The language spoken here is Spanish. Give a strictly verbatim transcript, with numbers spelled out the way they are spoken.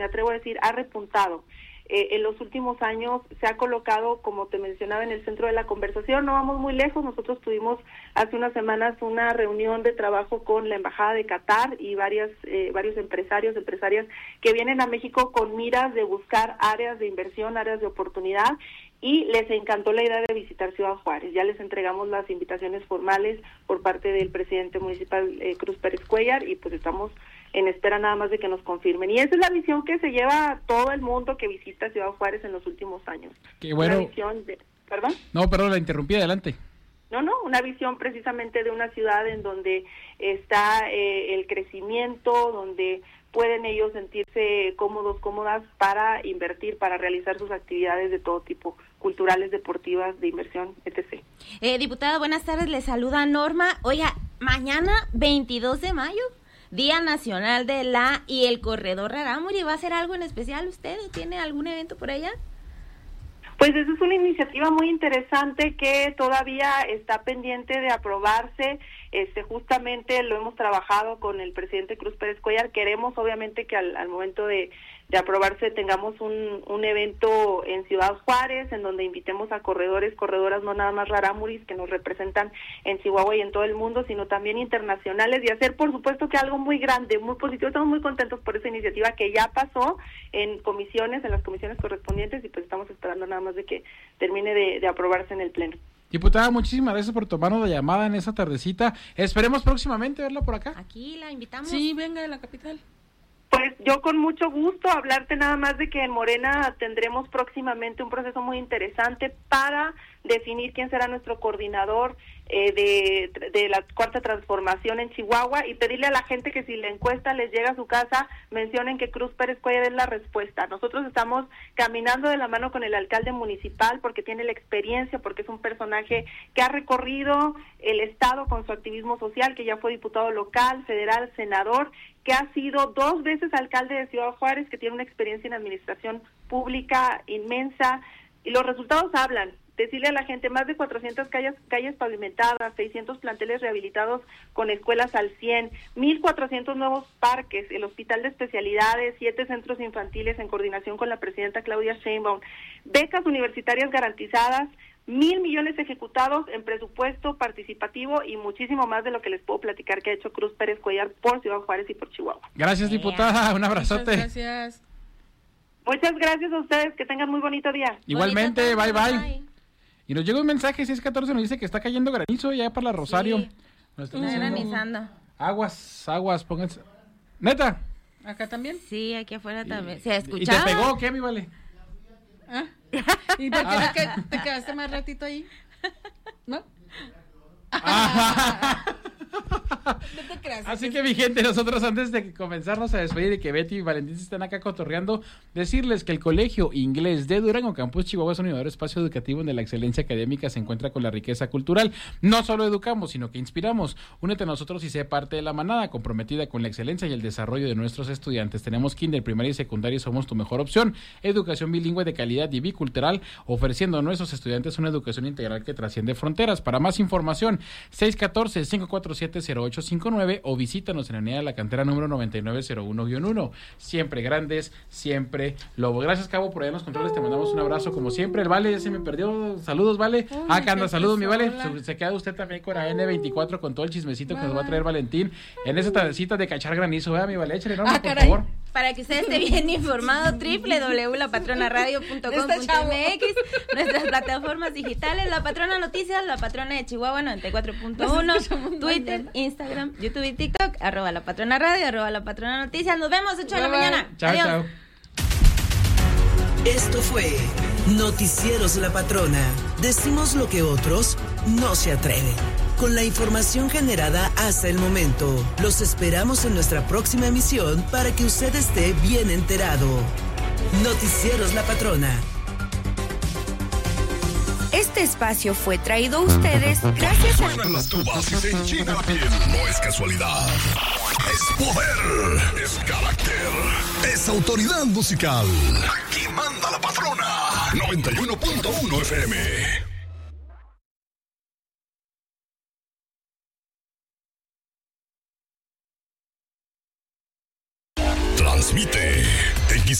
me atrevo a decir, ha repuntado. Eh, en los últimos años se ha colocado, como te mencionaba, en el centro de la conversación. No vamos muy lejos, nosotros tuvimos hace unas semanas una reunión de trabajo con la Embajada de Qatar y varias eh, varios empresarios, empresarias que vienen a México con miras de buscar áreas de inversión, áreas de oportunidad, y les encantó la idea de visitar Ciudad Juárez. Ya les entregamos las invitaciones formales por parte del presidente municipal eh, Cruz Pérez Cuellar, y pues estamos en espera nada más de que nos confirmen. Y esa es la visión que se lleva todo el mundo que visita Ciudad Juárez en los últimos años. Qué bueno. Una visión de... ¿Perdón? No, perdón, la interrumpí, adelante. No, no, una visión precisamente de una ciudad en donde está eh, el crecimiento, donde pueden ellos sentirse cómodos, cómodas para invertir, para realizar sus actividades de todo tipo, culturales, deportivas, de inversión, etcétera. Eh, diputada, buenas tardes, le saluda Norma. Oiga, mañana veintidós de mayo, Día Nacional de la y el Corredor Rarámuri, ¿va a hacer algo en especial usted? ¿Tiene algún evento por allá? Pues esa es una iniciativa muy interesante que todavía está pendiente de aprobarse. Este, justamente lo hemos trabajado con el presidente Cruz Pérez Cuellar. Queremos obviamente que al, al momento de, de aprobarse tengamos un, un evento en Ciudad Juárez, en donde invitemos a corredores, corredoras, no nada más rarámuris, que nos representan en Chihuahua y en todo el mundo, sino también internacionales, y hacer por supuesto que algo muy grande, muy positivo. Estamos muy contentos por esa iniciativa que ya pasó en comisiones, en las comisiones correspondientes, y pues estamos esperando nada más de que termine de, de aprobarse en el Pleno. Diputada, muchísimas gracias por tomarnos la llamada en esa tardecita. Esperemos próximamente verla por acá. Aquí la invitamos. Sí, venga de la capital. Pues yo con mucho gusto hablarte nada más de que en Morena tendremos próximamente un proceso muy interesante para definir quién será nuestro coordinador eh, de, de la cuarta transformación en Chihuahua, y pedirle a la gente que si la encuesta les llega a su casa, mencionen que Cruz Pérez Cuellar es la respuesta. Nosotros estamos caminando de la mano con el alcalde municipal porque tiene la experiencia, porque es un personaje que ha recorrido el estado con su activismo social, que ya fue diputado local, federal, senador, que ha sido dos veces alcalde de Ciudad Juárez, que tiene una experiencia en administración pública inmensa, y los resultados hablan. Decirle a la gente, más de cuatrocientas calles, calles pavimentadas, seiscientos planteles rehabilitados con escuelas al cien, mil cuatrocientos nuevos parques, el hospital de especialidades, siete centros infantiles en coordinación con la presidenta Claudia Sheinbaum, becas universitarias garantizadas, mil millones ejecutados en presupuesto participativo y muchísimo más de lo que les puedo platicar que ha hecho Cruz Pérez Cuellar por Ciudad Juárez y por Chihuahua. Gracias, diputada, un abrazote. Muchas gracias. Muchas gracias a ustedes, que tengan muy bonito día. Igualmente, bye, bye bye. Y nos llega un mensaje, seis catorce, nos dice que está cayendo granizo ya para la Rosario. Sí, nos está está diciendo, granizando. Aguas, aguas, pónganse. ¿Neta? ¿Acá también? Sí, aquí afuera también. ¿Se ¿Y escuchaba? te pegó o qué, mi vale? ¿Ah? ¿Y por qué Ah. te, te quedaste más ratito ahí? ¿No? Ah. No te creas. Así que, mi gente, nosotros antes de comenzarnos a despedir y que Betty y Valentín se estén acá cotorreando, decirles que el Colegio Inglés de Durango Campus Chihuahua es un innovador espacio educativo donde la excelencia académica se encuentra con la riqueza cultural. No solo educamos, sino que inspiramos. Únete a nosotros y sé parte de la manada comprometida con la excelencia y el desarrollo de nuestros estudiantes. Tenemos kinder, primaria y secundaria y somos tu mejor opción. Educación bilingüe de calidad y bicultural, ofreciendo a nuestros estudiantes una educación integral que trasciende fronteras. Para más información, seis uno cuatro, cinco cuatro siete, cero ocho cinco nueve o visítanos en la unidad de la cantera número noventa y nueve cero uno guion uno. Siempre grandes, siempre Lobo. Gracias, Cabo, por allá en los controles. Te mandamos un abrazo como siempre. El Vale ya se me perdió. Saludos, Vale. Uy, Acá anda, saludos, mi Vale. hola. Se queda usted también con A N veinticuatro con todo el chismecito que nos va a traer Valentín en esa tardecita de cachar granizo. ¿Verdad, mi Vale? Échale, Norma, Ah, por caray. favor. Para que usted esté bien informado, doble u doble u doble u punto la patrona radio punto com punto m x, nuestras plataformas digitales, La Patrona Noticias, La Patrona de Chihuahua noventa y cuatro punto uno, Twitter, Instagram, YouTube y TikTok, arroba La Patrona Radio, arroba La Patrona Noticias. Nos vemos ocho de la Bye, bye. mañana. Chao, Adiós. chao. Esto fue Noticieros La Patrona. Decimos lo que otros no se atreven. Con la información generada hasta el momento, los esperamos en nuestra próxima emisión para que usted esté bien enterado. Noticieros La Patrona. Este espacio fue traído a ustedes gracias a... Suenan las tubas y se enchina la piel. No es casualidad. Es poder. Es carácter. Es autoridad musical. Aquí manda la patrona. noventa y uno punto uno F M.